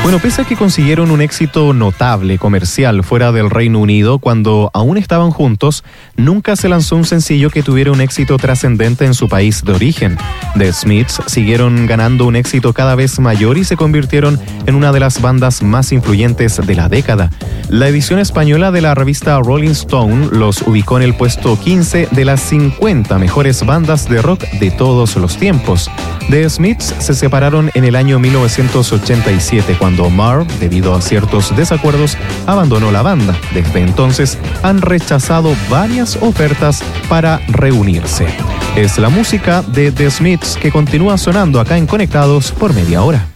Bueno, pese a que consiguieron un éxito notable comercial fuera del Reino Unido, cuando aún estaban juntos, nunca se lanzó un sencillo que tuviera un éxito trascendente en su país de origen. The Smiths siguieron ganando un éxito cada vez mayor y se convirtieron en una de las bandas más influyentes de la década. La edición española de la revista Rolling Stone los ubicó en el puesto 15 de las 50 mejores bandas de rock de todos los tiempos. The Smiths se separaron en el año 1987, cuando Marv, debido a ciertos desacuerdos, abandonó la banda. Desde entonces han rechazado varias ofertas para reunirse. Es la música de The Smiths que continúa sonando acá en Conectados por media hora.